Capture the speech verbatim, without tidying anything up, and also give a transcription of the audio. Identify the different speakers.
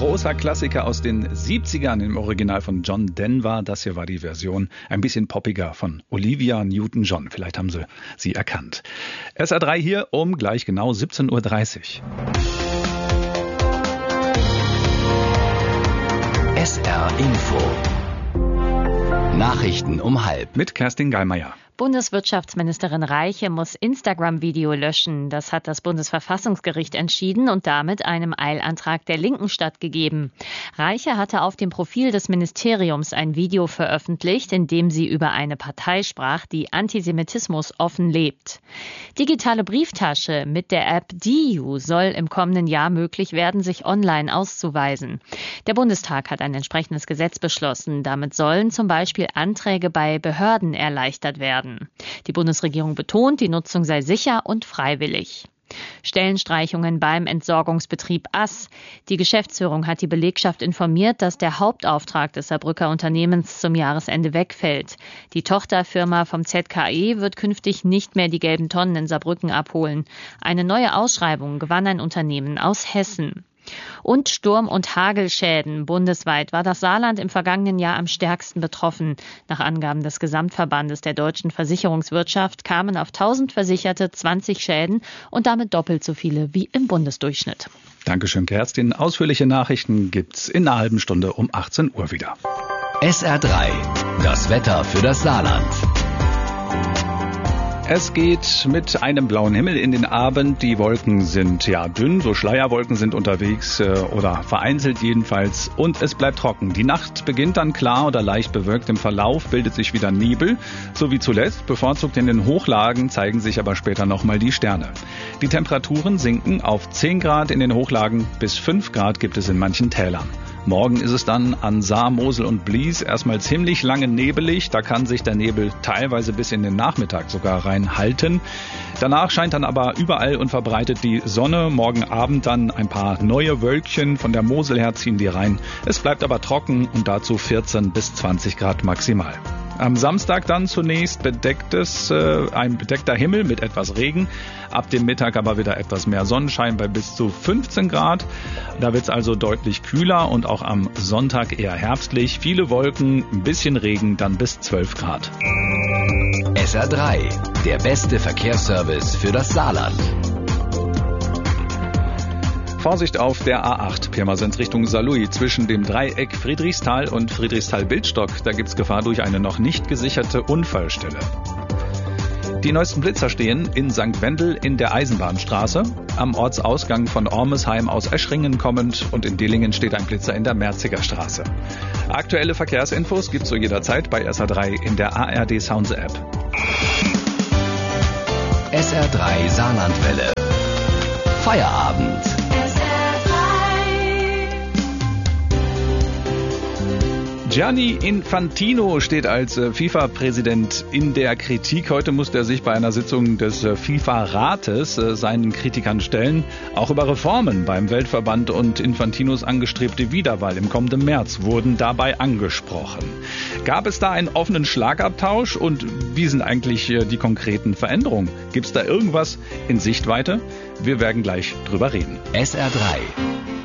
Speaker 1: großer Klassiker aus den siebzigern im Original von John Denver. Das hier war die Version ein bisschen poppiger von Olivia Newton-John. Vielleicht haben Sie sie erkannt. S R drei hier um gleich genau siebzehn Uhr dreißig.
Speaker 2: S R Info. Nachrichten um halb.
Speaker 1: Mit Kerstin Gallmeier.
Speaker 3: Bundeswirtschaftsministerin Reiche muss Instagram-Video löschen. Das hat das Bundesverfassungsgericht entschieden und damit einem Eilantrag der Linken stattgegeben. Reiche hatte auf dem Profil des Ministeriums ein Video veröffentlicht, in dem sie über eine Partei sprach, die Antisemitismus offen lebt. Digitale Brieftasche mit der App D U soll im kommenden Jahr möglich werden, sich online auszuweisen. Der Bundestag hat ein entsprechendes Gesetz beschlossen. Damit sollen zum Beispiel Anträge bei Behörden erleichtert werden. Die Bundesregierung betont, die Nutzung sei sicher und freiwillig. Stellenstreichungen beim Entsorgungsbetrieb Ass. Die Geschäftsführung hat die Belegschaft informiert, dass der Hauptauftrag des Saarbrücker Unternehmens zum Jahresende wegfällt. Die Tochterfirma vom Z K E wird künftig nicht mehr die gelben Tonnen in Saarbrücken abholen. Eine neue Ausschreibung gewann ein Unternehmen aus Hessen. Und Sturm- und Hagelschäden. Bundesweit war das Saarland im vergangenen Jahr am stärksten betroffen. Nach Angaben des Gesamtverbandes der deutschen Versicherungswirtschaft kamen auf tausend Versicherte zwanzig Schäden und damit doppelt so viele wie im Bundesdurchschnitt.
Speaker 1: Dankeschön, Kerstin. Ausführliche Nachrichten gibt's in einer halben Stunde um achtzehn Uhr wieder.
Speaker 2: S R drei. Das Wetter für das Saarland.
Speaker 1: Es geht mit einem blauen Himmel in den Abend. Die Wolken sind ja dünn, so Schleierwolken sind unterwegs äh, oder vereinzelt jedenfalls. Und es bleibt trocken. Die Nacht beginnt dann klar oder leicht bewölkt. Im Verlauf bildet sich wieder Nebel, so wie zuletzt. Bevorzugt in den Hochlagen zeigen sich aber später nochmal die Sterne. Die Temperaturen sinken auf zehn Grad in den Hochlagen, bis fünf Grad gibt es in manchen Tälern. Morgen ist es dann an Saar, Mosel und Blies erstmal ziemlich lange nebelig. Da kann sich der Nebel teilweise bis in den Nachmittag sogar reinhalten. Danach scheint dann aber überall und verbreitet die Sonne. Morgen Abend dann ein paar neue Wölkchen. Von der Mosel her ziehen die rein. Es bleibt aber trocken und dazu vierzehn bis zwanzig Grad maximal. Am Samstag dann zunächst bedecktes, äh, ein bedeckter Himmel mit etwas Regen. Ab dem Mittag aber wieder etwas mehr Sonnenschein bei bis zu fünfzehn Grad. Da wird es also deutlich kühler und auch am Sonntag eher herbstlich. Viele Wolken, ein bisschen Regen, dann bis zwölf Grad.
Speaker 2: S R drei, der beste Verkehrsservice für das Saarland.
Speaker 1: Vorsicht auf der A acht, Pirmasens Richtung Saarlouis, zwischen dem Dreieck Friedrichsthal und Friedrichsthal-Bildstock. Da gibt's Gefahr durch eine noch nicht gesicherte Unfallstelle. Die neuesten Blitzer stehen in Sankt Wendel in der Eisenbahnstraße, am Ortsausgang von Ormesheim aus Eschringen kommend und in Dillingen steht ein Blitzer in der Merziger Straße. Aktuelle Verkehrsinfos gibt's zu jeder Zeit bei S R drei in der A R D Sounds App.
Speaker 2: S R drei Saarlandwelle. Feierabend.
Speaker 1: Gianni Infantino steht als FIFA-Präsident in der Kritik. Heute musste er sich bei einer Sitzung des FIFA-Rates seinen Kritikern stellen. Auch über Reformen beim Weltverband und Infantinos angestrebte Wiederwahl im kommenden März wurden dabei angesprochen. Gab es da einen offenen Schlagabtausch und wie sind eigentlich die konkreten Veränderungen? Gibt es da irgendwas in Sichtweite? Wir werden gleich drüber reden.
Speaker 2: S R drei